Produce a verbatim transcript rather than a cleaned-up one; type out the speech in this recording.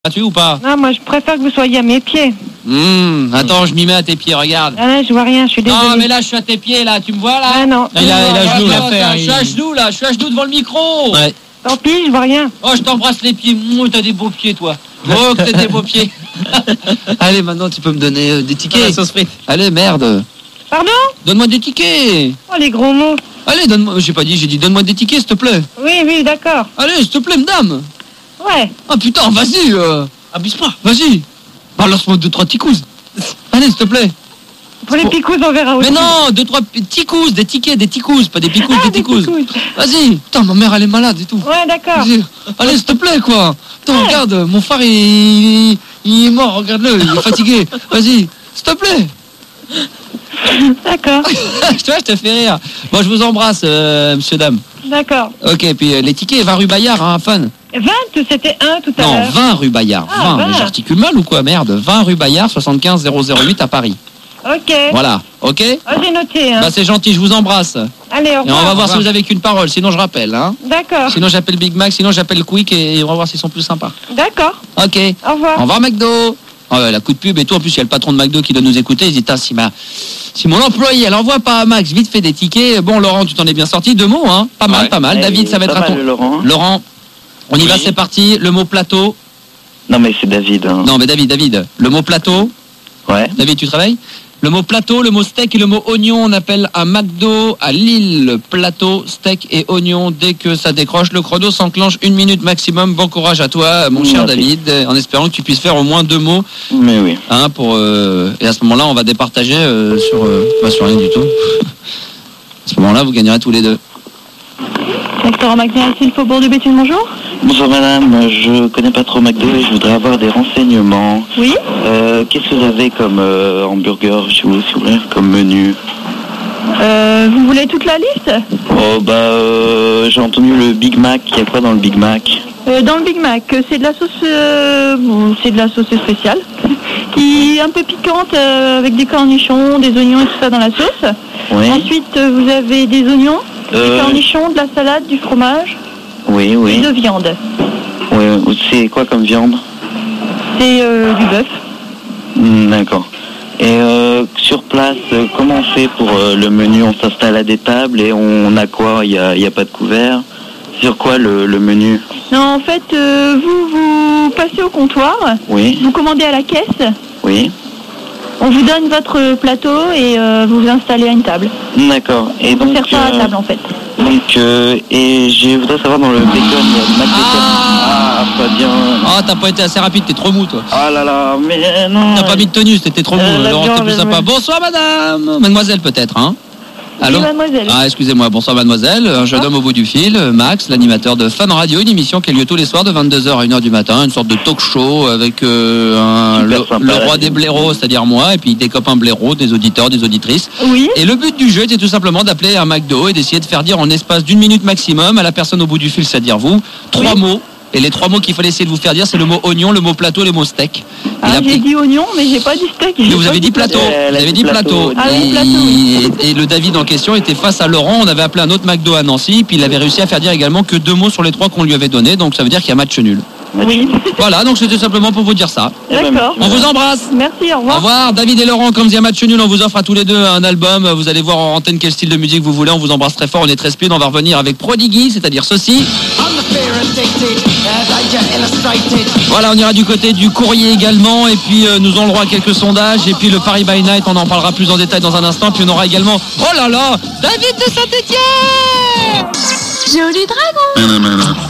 As-tu ou pas? Non, moi je préfère que vous soyez à mes pieds. Mmh, attends, je m'y mets à tes pieds, regarde. Ah là, je vois rien, je suis désolée. Non, mais là, je suis à tes pieds, là, tu me vois, là? Ah non. Il a, il a genoux, là. faire, Je suis à genoux, là, je suis à genoux devant le micro. Ouais. Tant pis, je vois rien. Oh, je t'embrasse les pieds. Moi, t'as des beaux pieds, toi. Oh, que t'as des beaux pieds. Allez, maintenant, tu peux me donner euh, des tickets. La sauce frite. Allez, merde. Pardon? Donne-moi des tickets. Oh, les gros mots. Allez, donne-moi. J'ai pas dit, j'ai dit, donne-moi des tickets, s'il te plaît. Oui, oui, d'accord. Allez, s'il te plaît, madame. Ouais. Ah, putain, vas-y. Euh... Abuse pas. Vas-y. Balance-moi deux, trois ticous. Allez, s'il te plaît. Pour les picous, on verra aussi. Mais non, deux, trois ticous, des tickets, des ticous, pas des picous, Ah, des des ticous. picous. Vas-y. Putain, ma mère, elle est malade et tout. Ouais, d'accord. Vas-y. Allez, s'il te plaît, quoi. Attends, Ouais. regarde, mon frère, il... il est mort, regarde-le, il est fatigué. Vas-y, s'il te plaît. D'accord, Tu vois, je te fais rire. Bon, je vous embrasse, euh, monsieur, dame. d'accord. Ok, puis euh, les tickets, vingt rue Bayard, hein, fun. vingt, c'était un tout à Non, l'heure. vingt rue Bayard. Ah, vingt, vingt. mais j'articule mal ou quoi, merde. vingt rue Bayard, soixante-quinze zéro zéro huit à Paris. Ok. Voilà, ok? Oh, j'ai noté. Hein. Bah, c'est gentil, je vous embrasse. Allez, au Et on revoir. va voir si vous avez qu'une parole, sinon je rappelle, hein. D'accord, Sinon j'appelle Big Mac, sinon j'appelle Quick et on va voir s'ils sont plus sympas. d'accord. Ok. Au revoir. Au revoir McDo. Oh, ouais, la coup de pub et tout. En plus, il y a le patron de McDo qui doit nous écouter. Il dit, tain, si, ma... si mon employé, elle envoie pas à Max, vite fait des tickets. Bon, Laurent, tu t'en es bien sorti. Deux mots, hein. Pas mal, Ouais. pas mal. Eh, David, ça va être pas à ton... mal, Laurent. Laurent, on y Oui. va, c'est parti. Le mot plateau. Non, mais c'est David. Hein. Non, mais David, David. Le mot plateau. Ouais. David, tu travailles? Le mot plateau, le mot steak et le mot oignon, on appelle un McDo à Lille. Plateau, steak et oignon. Dès que ça décroche, le chrono s'enclenche une minute maximum. Bon courage à toi, mon cher Merci. David, en espérant que tu puisses faire au moins deux mots. Mais oui. Hein, pour, euh, et à ce moment-là, on va départager euh, sur, euh, pas sur rien du tout. À ce moment-là, vous gagnerez tous les deux. Restaurant McDo, il faut Bourg de Béthune, bonjour. Bonjour madame, je connais pas trop McDo et je voudrais avoir des renseignements. Oui. Euh, Qu'est-ce que vous avez comme euh, hamburger chez vous, s'il vous plaît, comme menu? Euh, vous voulez toute la liste? Oh bah euh, j'ai entendu le Big Mac, il y a quoi dans le Big Mac? Euh, Dans le Big Mac, c'est de la sauce, euh, bon, c'est de la sauce spéciale, qui est un peu piquante euh, avec des cornichons, des oignons et tout ça dans la sauce. Oui. Ensuite, euh, vous avez des oignons, Euh, des cornichons, de la salade, du fromage Oui, et oui. de viande. Oui, c'est quoi comme viande? C'est euh, du bœuf. Hmm, D'accord. Et euh, sur place, euh, comment on fait pour euh, le menu? On s'installe à des tables et on a quoi? Il n'y a, il y a pas de couvert? Sur quoi le, le menu? Non, en fait, euh, vous, vous passez au comptoir, Oui, vous commandez à la caisse, oui. on vous donne votre plateau et euh, vous vous installez à une table. D'accord. Et On ne donc, sert pas à euh, table, en fait. donc euh, et je voudrais savoir dans le bacon, il y a du Mac bacon. Ah, pas bien. Ah, t'as pas été assez rapide, t'es trop mou, toi. Ah là là, mais non. T'as pas mis de tenue, t'étais trop mou. Euh, la Laurent, t'es viande, plus elle sympa. me- Bonsoir, madame. Mademoiselle, peut-être, hein? Allô? Oui, mademoiselle. Ah, excusez-moi. Bonsoir, mademoiselle. Un jeune homme au bout du fil, Max, l'animateur de Fun Radio, une émission qui a lieu tous les soirs de vingt-deux heures à une heure du matin, une sorte de talk show avec euh, un- Super le, sympa, le la roi vie. des blaireaux, c'est-à-dire moi, et puis des copains blaireaux, des auditeurs, des auditrices. Oui. Et le but du jeu était tout simplement d'appeler un McDo et d'essayer de faire dire en espace d'une minute maximum à la personne au bout du fil, c'est-à-dire vous, trois Oui. mots. Et les trois mots qu'il fallait essayer de vous faire dire, c'est le mot oignon, le mot plateau, le mot steak. Ah, Il a j'ai pris- dit oignon, mais j'ai pas dit steak. mais j'ai vous pas avez dit plateau, Elle vous a avez dit dit plateau. plateau. Ah oui, Et- plateau, oui. Et, et le David en question était face à Laurent. On avait appelé un autre McDo à Nancy, puis il avait réussi à faire dire également que deux mots sur les trois qu'on lui avait donnés. Donc ça veut dire qu'il y a match nul. Oui. Voilà, donc c'était simplement pour vous dire ça. D'accord. On vous embrasse. Merci, au Au revoir. revoir, David et Laurent. Comme il y a match nul, on vous offre à tous les deux un album. Vous allez voir en antenne quel style de musique vous voulez. On vous embrasse très fort. On est très speed. On va revenir avec Prodigy, c'est-à-dire ceci. Voilà, on ira du côté du courrier également. Et puis euh, nous aurons le droit à quelques sondages. Et puis le Paris by Night, on en parlera plus en détail dans un instant. Puis on aura également, oh là là, David de Saint-Étienne. Joli dragon.